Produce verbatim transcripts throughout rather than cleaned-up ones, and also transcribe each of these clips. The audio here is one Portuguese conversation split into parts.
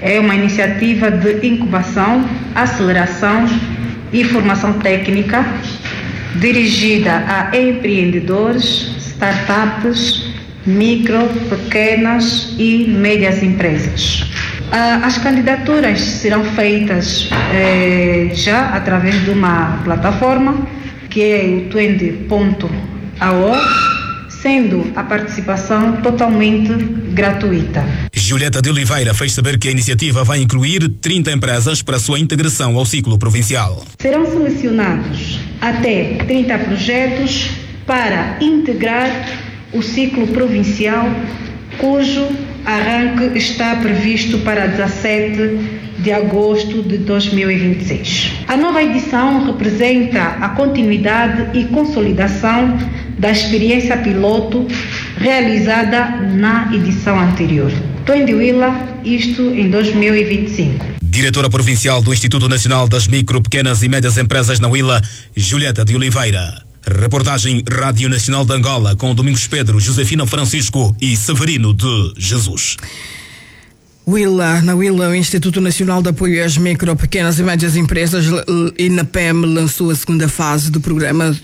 É uma iniciativa de incubação, aceleração e formação técnica dirigida a empreendedores, startups, micro, pequenas e médias empresas. As candidaturas serão feitas eh, já através de uma plataforma que é o twende ponto a o, sendo a participação totalmente gratuita. Julieta de Oliveira fez saber que a iniciativa vai incluir trinta empresas para sua integração ao ciclo provincial. Serão selecionados até trinta projetos para integrar o ciclo provincial, cujo arranque está previsto para dezassete de agosto de dois mil e vinte e seis. A nova edição representa a continuidade e consolidação da experiência piloto realizada na edição anterior. Twende Willa, isto em dois mil e vinte e cinco. Diretora Provincial do Instituto Nacional das Micro, Pequenas e Médias Empresas na Willa, Julieta de Oliveira. Reportagem Rádio Nacional de Angola com Domingos Pedro, Josefina Francisco e Severino de Jesus. Willa, na Willa, o Instituto Nacional de Apoio às Micro, Pequenas e Médias Empresas, INAPEM, lançou a segunda fase do programa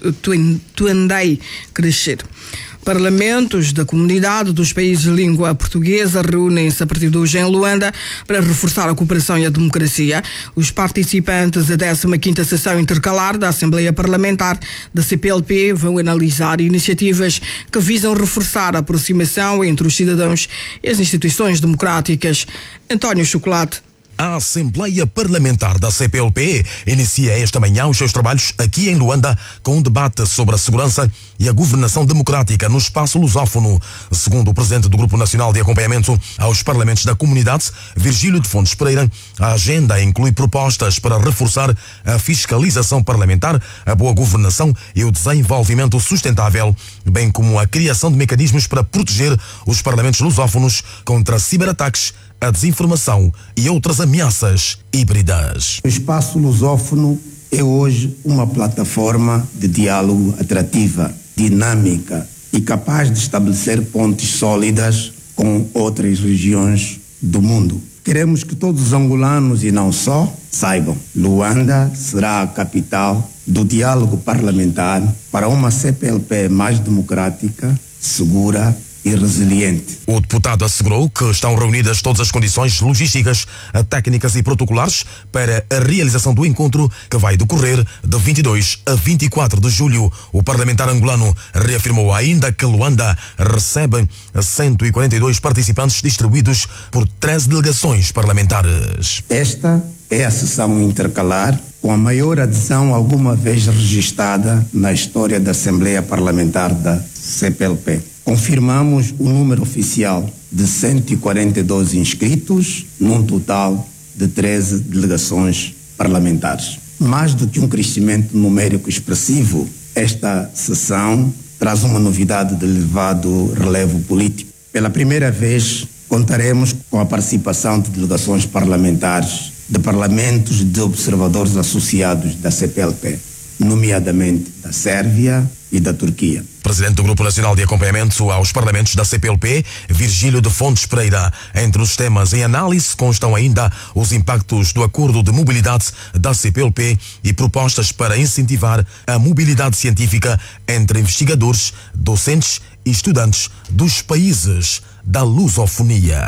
Twendei Crescer. Parlamentos da comunidade dos países de língua portuguesa reúnem-se a partir de hoje em Luanda para reforçar a cooperação e a democracia. Os participantes da décima quinta sessão intercalar da Assembleia Parlamentar da C P L P vão analisar iniciativas que visam reforçar a aproximação entre os cidadãos e as instituições democráticas. António Chocolate. A Assembleia Parlamentar da C P L P inicia esta manhã os seus trabalhos aqui em Luanda com um debate sobre a segurança e a governação democrática no espaço lusófono. Segundo o presidente do Grupo Nacional de Acompanhamento aos Parlamentos da Comunidade, Virgílio de Fontes Pereira, a agenda inclui propostas para reforçar a fiscalização parlamentar, a boa governação e o desenvolvimento sustentável, bem como a criação de mecanismos para proteger os parlamentos lusófonos contra ciberataques, a desinformação e outras ameaças híbridas. O espaço lusófono é hoje uma plataforma de diálogo atrativa, dinâmica e capaz de estabelecer pontes sólidas com outras regiões do mundo. Queremos que todos os angolanos e não só saibam, Luanda será a capital do diálogo parlamentar para uma C P L P mais democrática, segura e resiliente. O deputado assegurou que estão reunidas todas as condições logísticas, técnicas e protocolares para a realização do encontro, que vai decorrer de vinte e dois a vinte e quatro de julho. O parlamentar angolano reafirmou ainda que Luanda recebe cento e quarenta e dois participantes distribuídos por treze delegações parlamentares. Esta é a sessão intercalar com a maior adesão alguma vez registada na história da Assembleia Parlamentar da C P L P. Confirmamos o número oficial de cento e quarenta e dois inscritos, num total de treze delegações parlamentares. Mais do que um crescimento numérico expressivo, esta sessão traz uma novidade de elevado relevo político. Pela primeira vez, contaremos com a participação de delegações parlamentares de parlamentos de observadores associados da C P L P, nomeadamente da Sérvia e da Turquia. Presidente do Grupo Nacional de Acompanhamento aos Parlamentos da C P L P, Virgílio de Fontes Pereira. Entre os temas em análise constam ainda os impactos do Acordo de Mobilidade da C P L P e propostas para incentivar a mobilidade científica entre investigadores, docentes e estudantes dos países da lusofonia.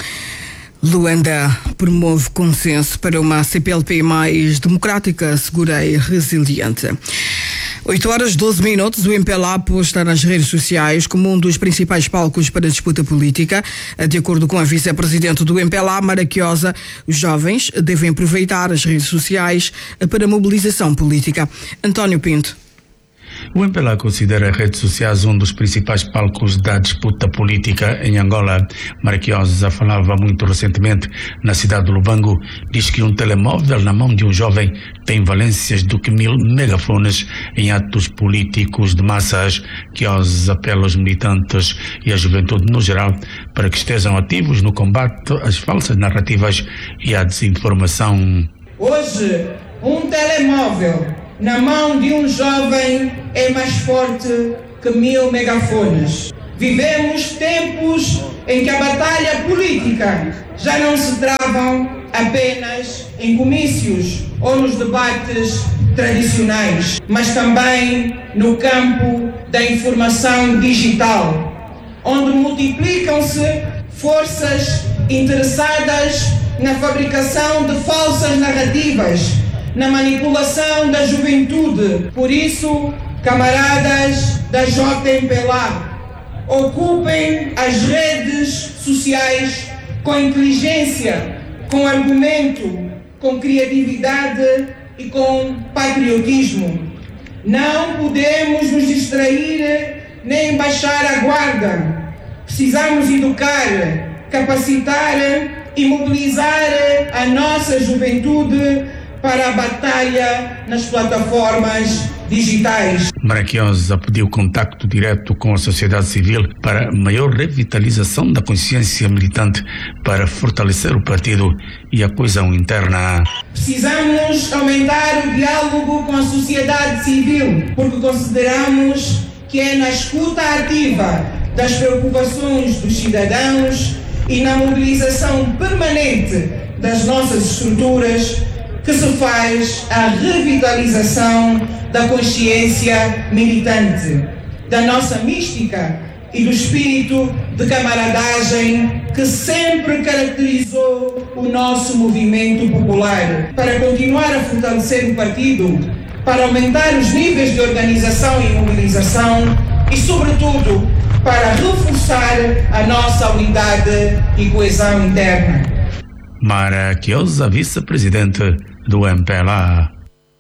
Luanda promove consenso para uma C P L P mais democrática, segura e resiliente. oito horas e doze minutos, o MPLAPO está nas redes sociais como um dos principais palcos para a disputa política. De acordo com a vice-presidente do MPLA, Maraquiosa, os jovens devem aproveitar as redes sociais para a mobilização política. António Pinto. O MPLA considera as redes sociais um dos principais palcos da disputa política em Angola. Maraquiosa falava muito recentemente na cidade de Lubango. Diz que um telemóvel na mão de um jovem tem valências do que mil megafones em atos políticos de massas. Quiosa apela aos militantes e à juventude no geral para que estejam ativos no combate às falsas narrativas e à desinformação. Hoje, um telemóvel na mão de um jovem é mais forte que mil megafones. Vivemos tempos em que a batalha política já não se travam apenas em comícios ou nos debates tradicionais, mas também no campo da informação digital, onde multiplicam-se forças interessadas na fabricação de falsas narrativas, na manipulação da juventude. Por isso, camaradas da J M P L A, ocupem as redes sociais com inteligência, com argumento, com criatividade e com patriotismo. Não podemos nos distrair nem baixar a guarda. Precisamos educar, capacitar e mobilizar a nossa juventude para a batalha nas plataformas digitais. Marquiosa pediu contacto direto com a sociedade civil para maior revitalização da consciência militante, para fortalecer o partido e a coesão interna. Precisamos aumentar o diálogo com a sociedade civil, porque consideramos que é na escuta ativa das preocupações dos cidadãos e na mobilização permanente das nossas estruturas que se faz a revitalização da consciência militante, da nossa mística e do espírito de camaradagem que sempre caracterizou o nosso movimento popular. Para continuar a fortalecer o partido, para aumentar os níveis de organização e mobilização e, sobretudo, para reforçar a nossa unidade e coesão interna. Marquiosa, vice-presidente do M P L A.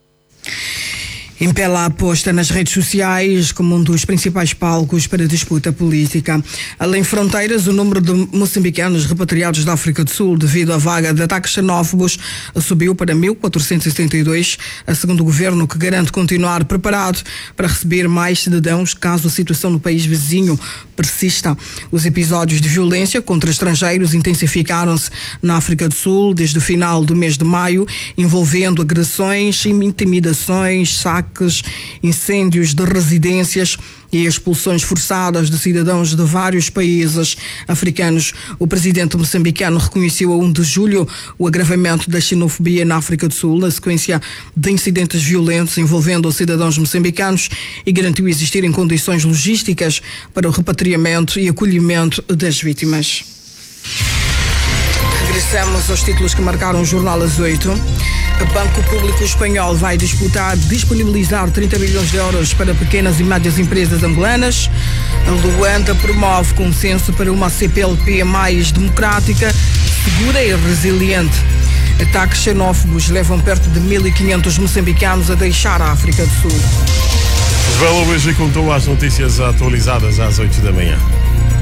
M P L A aposta nas redes sociais como um dos principais palcos para a disputa política. Além fronteiras, o número de moçambicanos repatriados da África do Sul devido à vaga de ataques xenófobos subiu para mil quatrocentos e setenta e dois, segundo o governo, que garante continuar preparado para receber mais cidadãos caso a situação no país vizinho persista. Os episódios de violência contra estrangeiros intensificaram-se na África do Sul desde o final do mês de maio, envolvendo agressões, intimidações, saques, incêndios de residências e expulsões forçadas de cidadãos de vários países africanos. O presidente moçambicano reconheceu a primeiro de julho o agravamento da xenofobia na África do Sul, na sequência de incidentes violentos envolvendo cidadãos moçambicanos, e garantiu existirem condições logísticas para o repatriamento e acolhimento das vítimas. Regressamos aos títulos que marcaram o jornal às oito. O Banco Público Espanhol vai disputar, disponibilizar trinta milhões de euros para pequenas e médias empresas angolanas. A Luanda promove consenso para uma C P L P mais democrática, segura e resiliente. Ataques xenófobos levam perto de mil e quinhentos moçambicanos a deixar a África do Sul. João Luís contou as notícias atualizadas às oito da manhã.